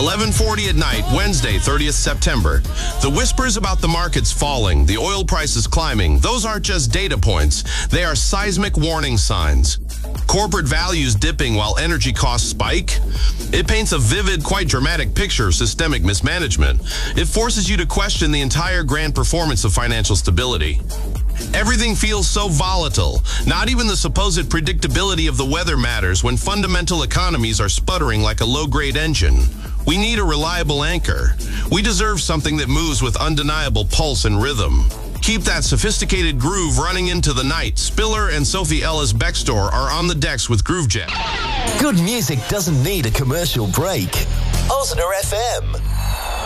11:40 at night, Wednesday, 30th September. The whispers about the markets falling, the oil prices climbing, those aren't just data points. They are seismic warning signs. Corporate values dipping while energy costs spike. It paints a vivid, quite dramatic picture of systemic mismanagement. It forces you to question the entire grand performance of financial stability. Everything feels so volatile. Not even the supposed predictability of the weather matters when fundamental economies are sputtering like a low-grade engine. We need a reliable anchor. We deserve something that moves with undeniable pulse and rhythm. Keep that sophisticated groove running into the night. Spiller and Sophie Ellis Bextor are on the decks with GrooveJet. Good music doesn't need a commercial break. Osner FM.